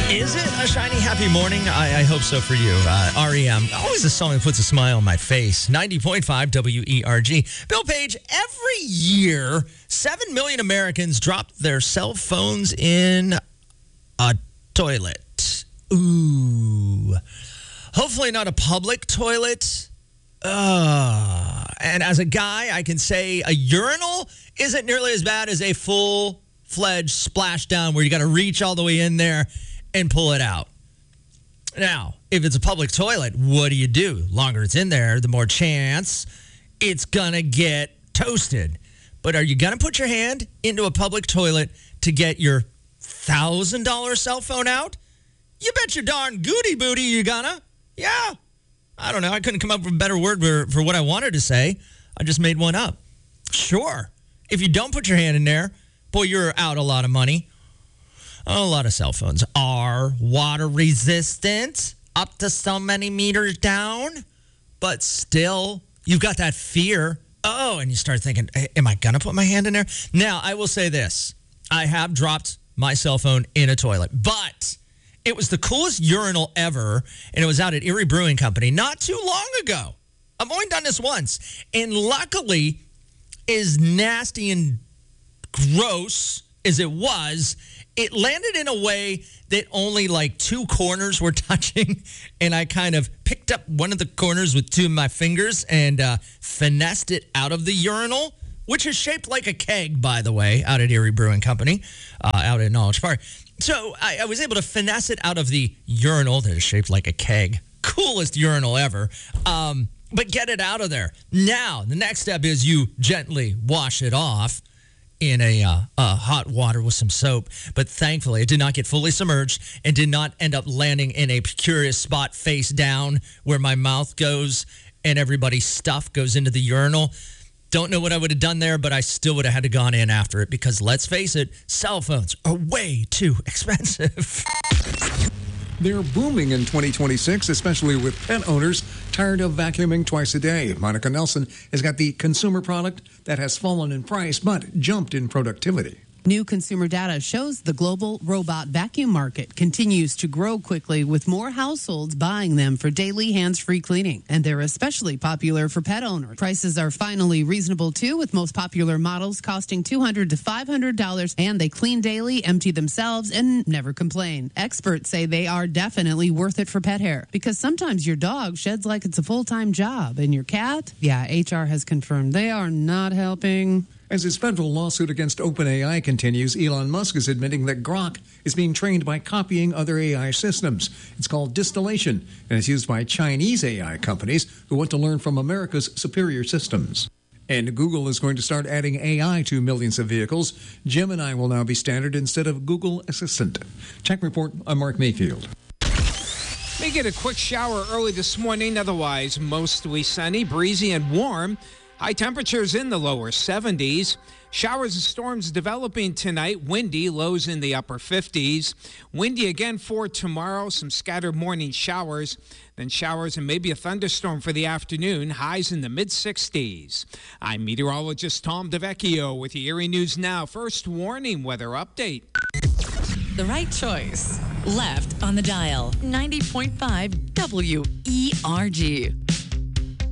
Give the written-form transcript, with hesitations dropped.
Is it a shiny, happy morning? I hope so for you. REM, always a song that puts a smile on my face. 90.5 WERG. Bill Page, every year, 7 million Americans drop their cell phones in a toilet. Ooh. Hopefully not a public toilet. And as a guy, I can say a urinal isn't nearly as bad as a full-fledged splashdown where you got to reach all the way in there and pull it out. Now, if it's a public toilet, what do? Longer it's in there, the more chance it's going to get toasted. But are you going to put your hand into a public toilet to get your $1,000 cell phone out? You bet your darn goody booty you gonna. Yeah. I don't know. I couldn't come up with a better word for what I wanted to say. I just made one up. Sure. If you don't put your hand in there, boy, you're out a lot of money. A lot of cell phones are water resistant up to so many meters down, but still, you've got that fear. Oh, and you start thinking, am I going to put my hand in there? Now, I will say this. I have dropped my cell phone in a toilet, but it was the coolest urinal ever, and it was out at Erie Brewing Company not too long ago. I've only done this once, and luckily, as nasty and gross as it was, it landed in a way that only like two corners were touching, and I kind of picked up one of the corners with two of my fingers and finessed it out of the urinal, which is shaped like a keg, by the way, out at Erie Brewing Company, out at Knowledge Park. So I was able to finesse it out of the urinal that is shaped like a keg. Coolest urinal ever. But get it out of there. Now, the next step is you gently wash it off in a hot water with some soap. But thankfully, it did not get fully submerged and did not end up landing in a curious spot face down where my mouth goes and everybody's stuff goes into the urinal. Don't know what I would have done there, but I still would have had to gone in after it because, let's face it, cell phones are way too expensive. They're booming in 2026, especially with pet owners tired of vacuuming twice a day. Monica Nelson has got the consumer product that has fallen in price but jumped in productivity. New consumer data shows the global robot vacuum market continues to grow quickly, with more households buying them for daily hands-free cleaning. And they're especially popular for pet owners. Prices are finally reasonable, too, with most popular models costing $200 to $500, and they clean daily, empty themselves, and never complain. Experts say they are definitely worth it for pet hair, because sometimes your dog sheds like it's a full-time job, and your cat, HR has confirmed they are not helping. As his federal lawsuit against OpenAI continues, Elon Musk is admitting that Grok is being trained by copying other AI systems. It's called distillation, and it's used by Chinese AI companies who want to learn from America's superior systems. And Google is going to start adding AI to millions of vehicles. Gemini will now be standard instead of Google Assistant. Tech Report, I'm Mark Mayfield. May get a quick shower early this morning, otherwise mostly sunny, breezy, and warm. High temperatures in the lower 70s. Showers and storms developing tonight. Windy, lows in the upper 50s. Windy again for tomorrow. Some scattered morning showers. Then showers and maybe a thunderstorm for the afternoon. Highs in the mid-60s. I'm meteorologist Tom DeVecchio with the Erie News Now First Warning Weather Update. The right choice. Left on the dial. 90.5 WERG.